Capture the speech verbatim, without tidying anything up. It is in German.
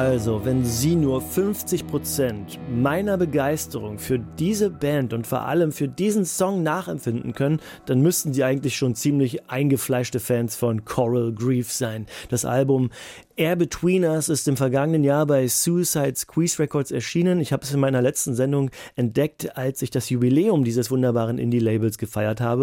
Also, wenn Sie nur fünfzig Prozent meiner Begeisterung für diese Band und vor allem für diesen Song nachempfinden können, dann müssten Sie eigentlich schon ziemlich eingefleischte Fans von Coral Grief sein. Das Album Air Between Us ist im vergangenen Jahr bei Suicide Squeeze Records erschienen. Ich habe es in meiner letzten Sendung entdeckt, als ich das Jubiläum dieses wunderbaren Indie-Labels gefeiert habe.